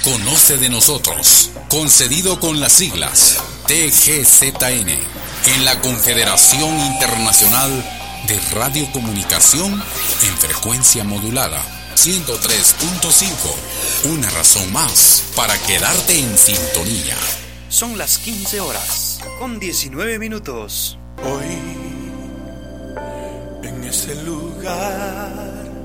Conoce de nosotros, concedido con las siglas TGZN, en la Confederación Internacional de Radiocomunicación en frecuencia modulada 103.5. Una razón más para quedarte en sintonía. Son las 15 horas con 19 minutos. Hoy, en ese lugar